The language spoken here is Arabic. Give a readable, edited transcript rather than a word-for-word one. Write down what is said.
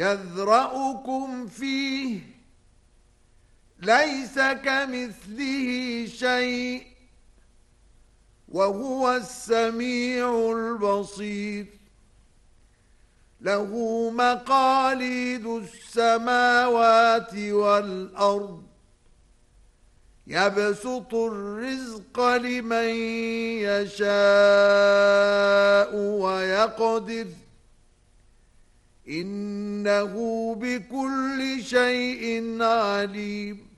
يذرأكم فيه ليس كمثله شيء وهو السميع البصير له مقاليد السماوات والأرض يبسط الرزق لمن يشاء ويقدر إنه بكل شيء عليم